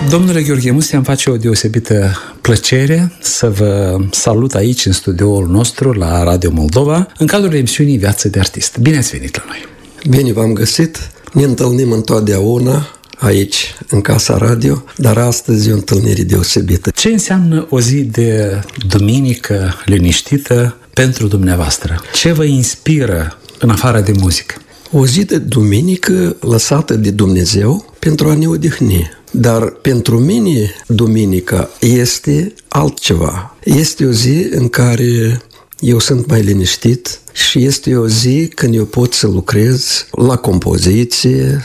Domnule Gheorghe Mustea, îmi face o deosebită plăcere să vă salut aici în studioul nostru la Radio Moldova, în cadrul emisiunii Viață de Artist. Bine ați venit la noi! Bine v-am găsit! Ne întâlnim întotdeauna aici, în Casa Radio, dar astăzi e o întâlnire deosebită. Ce înseamnă o zi de duminică liniștită pentru dumneavoastră? Ce vă inspiră în afară de muzică? O zi de duminică lăsată de Dumnezeu pentru a ne odihni. Dar pentru mine, duminica este altceva. Este o zi în care eu sunt mai liniștit și este o zi când eu pot să lucrez la compoziție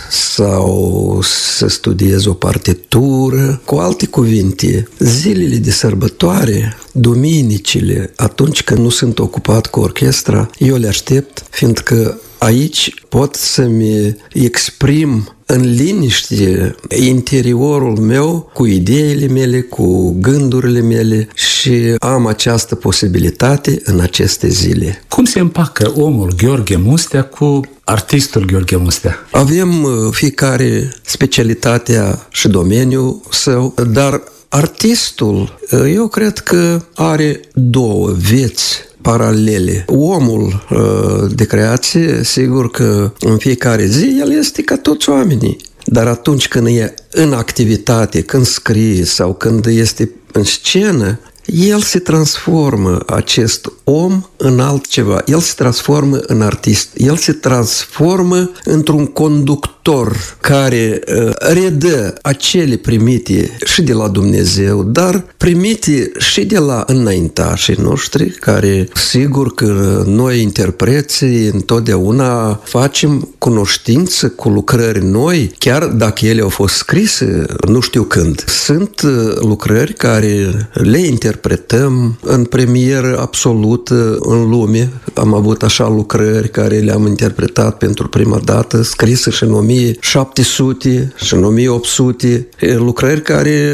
sau să studiez o partitură. Cu alte cuvinte, zilele de sărbătoare, duminicile, atunci când nu sunt ocupat cu orchestra, eu le aștept, fiindcă aici pot să-mi exprim în liniște interiorul meu, cu ideile mele, cu gândurile mele și am această posibilitate în aceste zile. Cum se împacă omul Gheorghe Mustea cu artistul Gheorghe Mustea? Avem fiecare specialitatea și domeniul său, dar artistul, eu cred că are două vieți paralele. Omul de creație, sigur că în fiecare zi el este ca toți oamenii. Dar atunci când e în activitate, când scrie sau când este în scenă, el se transformă, acest om, în altceva. El se transformă în artist. El se transformă într-un conductor care redă acele primite și de la Dumnezeu, dar primite și de la înaintașii noștri, care sigur că noi, interpreții, întotdeauna facem cunoștință cu lucrări noi, chiar dacă ele au fost scrise nu știu când. Sunt lucrări care le interpretăm în premieră absolută în lume. Am avut așa lucrări care le-am interpretat pentru prima dată, scrise și în 1700 și în 1800, lucrări care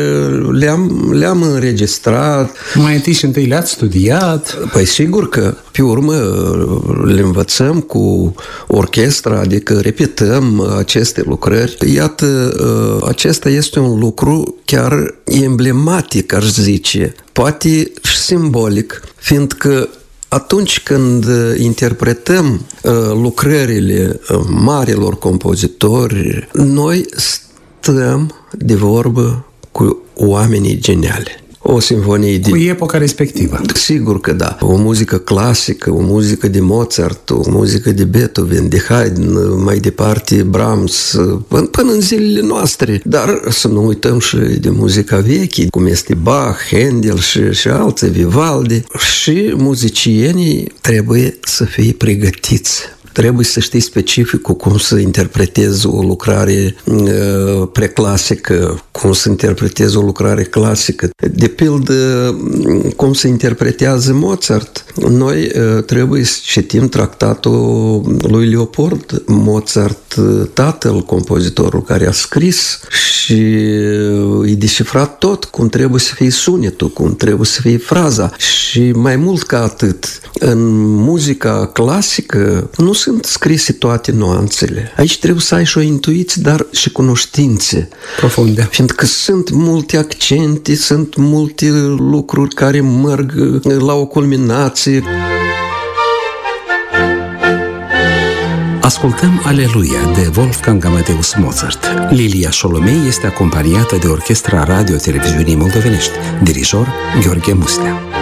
le-am înregistrat. Mai întâi și întâi le-ați studiat? Păi sigur că pe urmă le învățăm cu orchestra, adică repetăm aceste lucrări. Iată, acesta este un lucru chiar emblematic, aș zice, poate și simbolic, fiindcă atunci când interpretăm lucrările marilor compozitori, noi stăm de vorbă cu oamenii geniali. O sinfonie cu epoca respectivă. Sigur că da. O muzică clasică, o muzică de Mozart, o muzică de Beethoven, de Haydn, mai departe Brahms, până în zilele noastre. Dar să nu uităm și de muzica veche, cum este Bach, Handel și alții, Vivaldi. Și muzicienii trebuie să fie pregătiți. Trebuie să știi specificul cum să interpretezi o lucrare preclasică, cum să interpretezi o lucrare clasică. De pildă, cum se interpretează Mozart. Noi trebuie să citim tractatul lui Leopold Mozart, tatăl, compozitorul care a scris, și e descifrat tot, cum trebuie să fie sunetul, cum trebuie să fie fraza. Și mai mult ca atât, în muzica clasică nu sunt scrise toate nuanțele. Aici trebuie să ai și o intuiție, dar și cunoștințe profunde. Fiindcă sunt multe accente, sunt multe lucruri care merg la o culminație. Ascultăm Aleluia de Wolfgang Amadeus Mozart. Lilia Șolomei este acompaniată de Orchestra Radio-Televiziunii Moldovenești, dirijor Gheorghe Mustea.